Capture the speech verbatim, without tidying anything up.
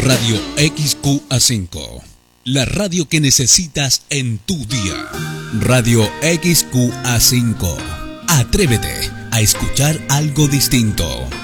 Radio X Q A cinco, la radio que necesitas en tu día. Radio X Q A cinco. Atrévete a escuchar algo distinto.